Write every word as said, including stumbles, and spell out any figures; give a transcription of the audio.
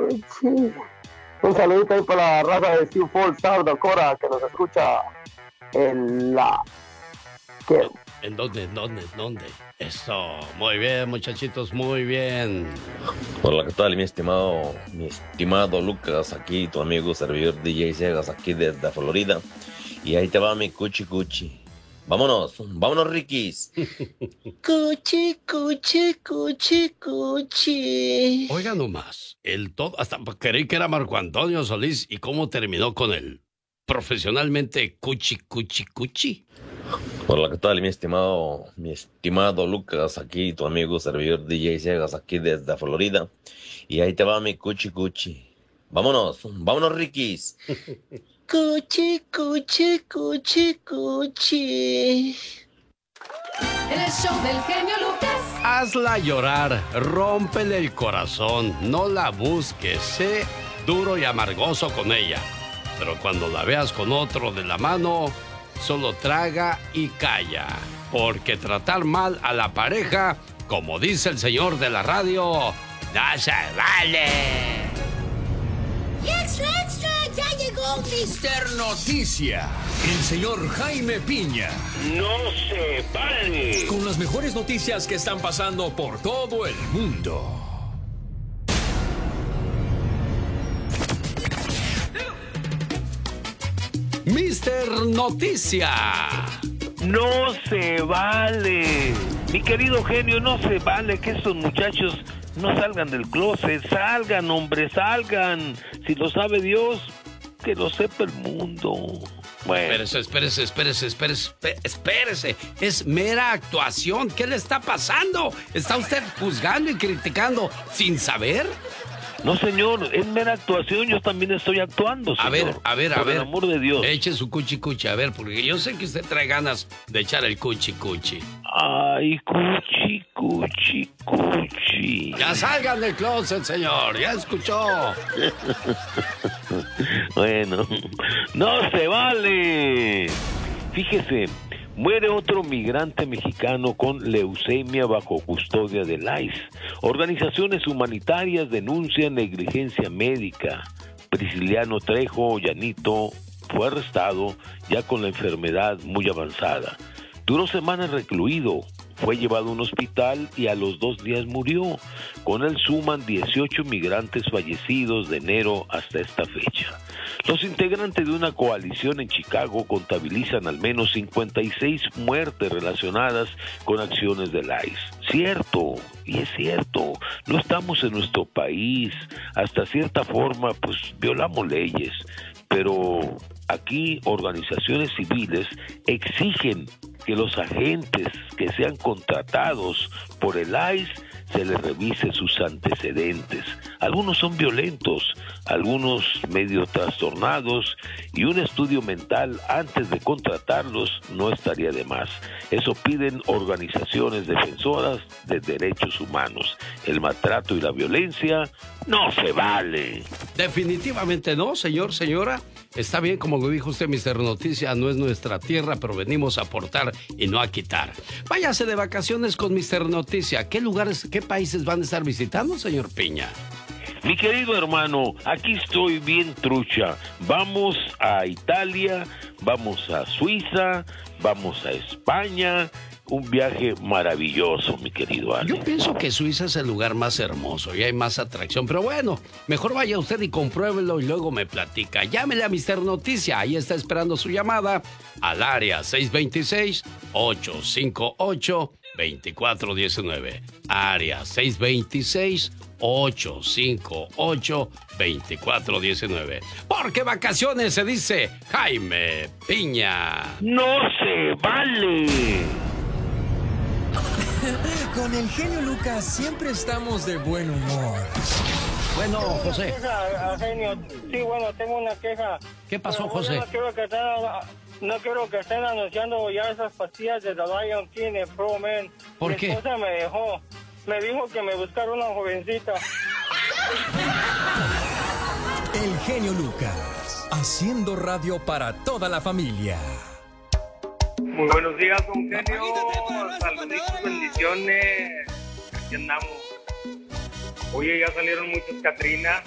Cuchi. Un saludito ahí para la raza de Sioux Falls, South Dakota, que nos escucha en la... ¿Qué? ¿En dónde? ¿En dónde? ¿En dónde? Eso, muy bien, muchachitos, muy bien. Hola, ¿qué tal, mi estimado, mi estimado Lucas? Aquí tu amigo servidor D J Segas, aquí desde Florida. Y ahí te va mi cuchi cuchi. Vámonos, vámonos, Rikis. Cuchi, cuchi, cuchi, cuchi. Oiga nomás, el todo, hasta creí que era Marco Antonio Solís, y cómo terminó con él. Profesionalmente, cuchi, cuchi, cuchi. Hola, ¿qué tal, mi estimado, mi estimado Lucas? Aquí tu amigo servidor D J Segas, aquí desde Florida. Y ahí te va mi cuchi cuchi. Vámonos, vámonos, Rikis. Cuchi, cuchi, cuchi, cuchi. En el show del genio Lucas. Hazla llorar, rómpele el corazón, no la busques, sé duro y amargoso con ella. Pero cuando la veas con otro de la mano, solo traga y calla. Porque tratar mal a la pareja, como dice el señor de la radio, no se vale. ¡Extra, extra! ¡Ya llegó mister Noticia! El señor Jaime Piña. ¡No se vale! Con las mejores noticias que están pasando por todo el mundo. mister Noticia. ¡No se vale! Mi querido genio, no se vale que estos muchachos no salgan del closet. Salgan, hombre, salgan. Si lo sabe Dios, que lo sepa el mundo. Bueno. Espérese, espérese, espérese, espérese, espérese. Es mera actuación. ¿Qué le está pasando? ¿Está usted juzgando y criticando sin saber? No, señor, es mera actuación, yo también estoy actuando, señor. A ver, a ver, a por ver. el amor de Dios. Eche su cuchi cuchi, a ver, porque yo sé que usted trae ganas de echar el cuchi cuchi. Ay, cuchi, cuchi, cuchi. Ya salgan del closet, señor, ya escuchó. Bueno, no se vale. Fíjese, muere otro migrante mexicano con leucemia bajo custodia del I C E. Organizaciones humanitarias denuncian negligencia médica. Prisciliano Trejo Llanito fue arrestado ya con la enfermedad muy avanzada. Duró semanas recluido, fue llevado a un hospital y a los dos días murió. Con él suman dieciocho migrantes fallecidos de enero hasta esta fecha. Los integrantes de una coalición en Chicago contabilizan al menos cincuenta y seis muertes relacionadas con acciones del I C E. Cierto, y es cierto, no estamos en nuestro país, hasta cierta forma pues violamos leyes, pero aquí organizaciones civiles exigen que los agentes que sean contratados por el I C E se les revise sus antecedentes. Algunos son violentos, algunos medio trastornados, y un estudio mental antes de contratarlos no estaría de más. Eso piden organizaciones defensoras de derechos humanos. El maltrato y la violencia no se vale. Definitivamente no, señor, señora. Está bien, como lo dijo usted, mister Noticia, no es nuestra tierra, pero venimos a aportar y no a quitar. Váyase de vacaciones con mister Noticia. ¿Qué lugares, qué países van a estar visitando, señor Piña? Mi querido hermano, aquí estoy bien trucha. Vamos a Italia, vamos a Suiza, vamos a España. Un viaje maravilloso, mi querido Ale. Yo pienso que Suiza es el lugar más hermoso y hay más atracción, pero bueno, mejor vaya usted y compruébelo y luego me platica. Llámele a mister Noticia, ahí está esperando su llamada al área seis dos seis, ocho cinco ocho, dos cuatro uno nueve. Área seis dos seis, ocho cinco ocho, dos cuatro uno nueve. Porque vacaciones se dice Jaime Piña. ¡No se vale! Con el genio Lucas siempre estamos de buen humor. Bueno, José. Queja, genio. Sí, bueno, tengo una queja. ¿Qué pasó, Bueno, José? No quiero que estén, no quiero que estén anunciando ya esas pastillas de The Lion King en Pro Man. ¿Por Mi qué? esposa me dejó. Me dijo que me buscara una jovencita. El genio Lucas, haciendo radio para toda la familia. Muy buenos días, don Genio. Saluditos, bendiciones. Aquí andamos. Oye, ya salieron muchas Catrinas.